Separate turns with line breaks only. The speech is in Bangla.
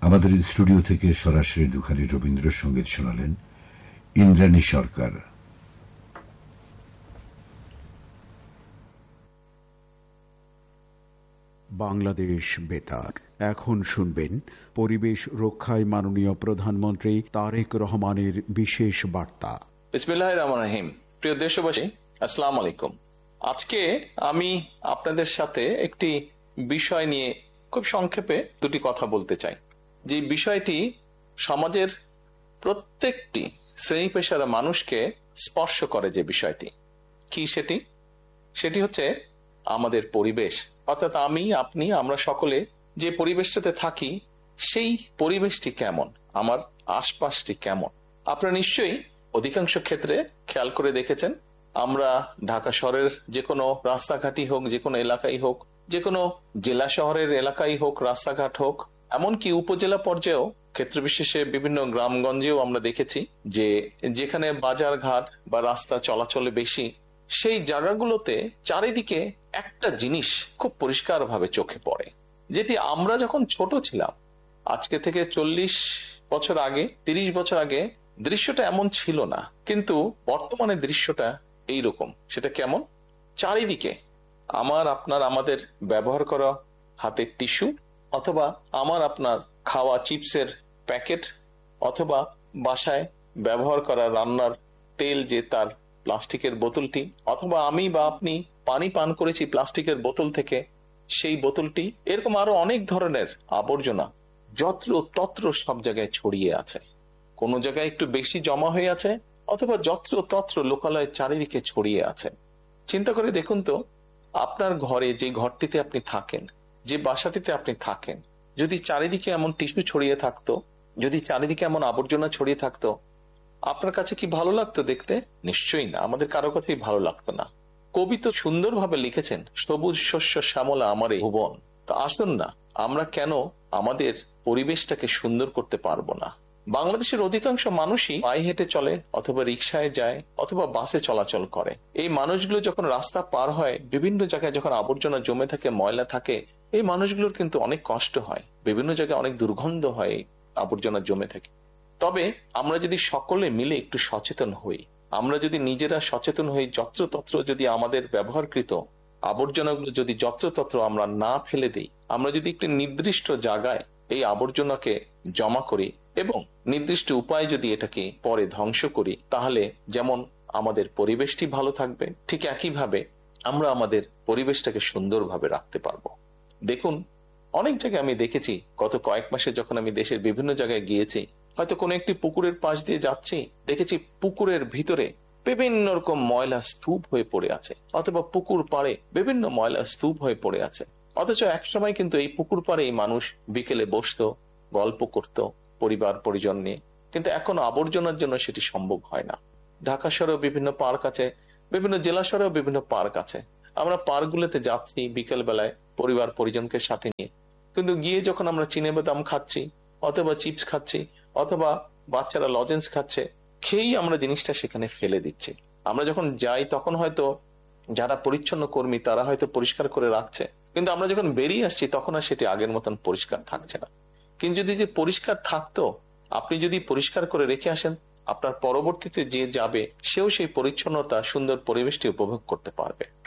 আমাদের স্টুডিও থেকে সরাসরি দুখানি রবীন্দ্রসঙ্গীত শোনালেন ইন্দ্রাণী সরকার।
বাংলাদেশ বেতার। এখন শুনবেন পরিবেশ রক্ষায় মাননীয় প্রধানমন্ত্রী তারেক রহমানের বিশেষ বার্তা।
বিসমিল্লাহির রহমানির রহিম। প্রিয় দেশবাসী, আসসালামু আলাইকুম। আজকে আমি আপনাদের সাথে একটি বিষয় নিয়ে খুব সংক্ষেপে দুটি কথা বলতে চাই। যে বিষয়টি সমাজের প্রত্যেকটি শ্রেণী পেশার মানুষকে স্পর্শ করে। যে বিষয়টি কি সেটি হচ্ছে আমাদের পরিবেশ, অর্থাৎ আমি, আপনি, আমরা সকলে যে পরিবেশটাতে থাকি সেই পরিবেশটি কেমন, আমার আশপাশটি কেমন। আপনারা নিশ্চয়ই অধিকাংশ ক্ষেত্রে খেয়াল করে দেখেছেন, আমরা ঢাকা শহরের যে কোনো রাস্তাঘাটই হোক, যে কোনো এলাকাই হোক, যে কোনো জেলা শহরের এলাকাই হোক, রাস্তাঘাট হোক, এমনকি উপজেলা পর্যায়েও ক্ষেত্র বিশেষে বিভিন্ন গ্রামগঞ্জেও আমরা দেখেছি যে যেখানে বাজার ঘাট বা রাস্তা চলাচলে বেশি, সেই জায়গাগুলোতে চারিদিকে একটা জিনিস খুব পরিষ্কার ভাবে চোখে পড়ে, যেটি আমরা যখন ছোট ছিলাম, আজকে থেকে 40 বছর আগে, 30 বছর আগে দৃশ্যটা এমন ছিল না, কিন্তু বর্তমানে দৃশ্যটা এইরকম। সেটা কেমন? চারিদিকে আমার আপনার আমাদের ব্যবহার করা হাতের টিস্যু, অথবা আমার আপনার খাওয়া চিপসের প্যাকেট, অথবা বাসায় ব্যবহার করা রান্নার তেল যে তার প্লাস্টিকের বোতলটি, অথবা আমি বা আপনি পানি পান করেছি প্লাস্টিকের বোতল থেকে সেই বোতলটি, এরকম আরো অনেক ধরনের আবর্জনা যত্র তত্র সব জায়গায় ছড়িয়ে আছে। কোন জায়গায় একটু বেশি জমা হয়ে আছে, অথবা যত্র তত্র লোকালয়ে চারিদিকে ছড়িয়ে আছে। চিন্তা করে দেখুন তো, আপনার ঘরে যে ঘরটিতে আপনি থাকেন, যে বাসাটিতে আপনি থাকেন, যদি চারিদিকে এমন টিস্যু ছড়িয়ে থাকতো, যদি চারিদিকে এমন আবর্জনা ছড়িয়ে থাকতো, আপনার কাছে কি ভালো লাগতো দেখতে? নিশ্চয়ই না, আমাদের কারো কথাই ভালো লাগতো না। কবি তো সুন্দরভাবে লিখেছেন, সবুজ শস্য শ্যামলা আমার এই ভুবন। তা আসুন না, আমরা কেন আমাদের পরিবেশটাকে সুন্দর করতে পারবো না? বাংলাদেশের অধিকাংশ মানুষই পায়ে হেঁটে চলে, অথবা রিক্সায় যায়, অথবা বাসে চলাচল করে। এই মানুষগুলো যখন রাস্তা পার হয়, বিভিন্ন জায়গায় যখন আবর্জনা জমে থাকে, ময়লা থাকে, এই মানুষগুলোর কিন্তু অনেক কষ্ট হয়, বিভিন্ন জায়গায় অনেক দুর্গন্ধ হয় আবর্জনা জমে থাকে। তবে আমরা যদি সকলে মিলে একটু সচেতন হই, আমরা যদি নিজেরা সচেতন হই, যত্রতত্র যদি আমাদের ব্যবহারকৃত আবর্জনাগুলো যদি যত্রতত্র আমরা না ফেলে দিই, আমরা যদি একটি নির্দিষ্ট জায়গায় এই আবর্জনাকে জমা করি এবং নির্দিষ্ট উপায়ে যদি এটাকে পরে ধ্বংস করি, তাহলে যেমন আমাদের পরিবেশটি ভালো থাকবে, ঠিক একইভাবে আমরা আমাদের পরিবেশটাকে সুন্দরভাবে রাখতে পারবো। দেখুন, অনেক জায়গায় আমি দেখেছি, গত কয়েক মাসে যখন আমি দেশের বিভিন্ন জায়গায় গিয়েছি, হয়তো কোনো একটি পুকুরের পাশ দিয়ে যাচ্ছি, দেখেছি পুকুরের ভিতরে বিভিন্ন রকম ময়লা স্তূপ হয়ে পড়ে আছে, অথবা পুকুর পাড়ে বিভিন্ন ময়লা স্তূপ হয়ে পড়ে আছে। অথচ একসময় কিন্তু এই পুকুর পাড়ে এই মানুষ বিকেলে বসতো, গল্প করত পরিবার পরিজন নিয়ে, কিন্তু এখন আবর্জনার জন্য সেটি সম্ভব হয় না। ঢাকা শহরেও বিভিন্ন পার্ক আছে, বিভিন্ন জেলা শহরেও বিভিন্ন পার্ক আছে। আমরা পার্কগুলোতে যাচ্ছি বিকেল বেলায় পরিবার পরিজনকে সাথে নিয়ে, কিন্তু গিয়ে যখন আমরা চিনে বাদাম খাচ্ছি, অথবা চিপস খাচ্ছি, অথবা বাচ্চারা লজেন্স খাচ্ছে, খেয়েই আমরা জিনিসটা সেখানে ফেলে দিচ্ছি। আমরা যখন যাই তখন হয়তো যারা পরিচ্ছন্ন কর্মী তারা হয়তো পরিষ্কার করে রাখছে, কিন্তু আমরা যখন বেরিয়ে আসছি তখন আর সেটি আগের মতন পরিষ্কার থাকছে না। কিন্তু যদি যে পরিষ্কার থাকতো, আপনি যদি পরিষ্কার করে রেখে আসেন, আপনার পরবর্তীতে যে যাবে সেও সেই পরিচ্ছন্নতা, সুন্দর পরিবেশটি উপভোগ করতে পারবে।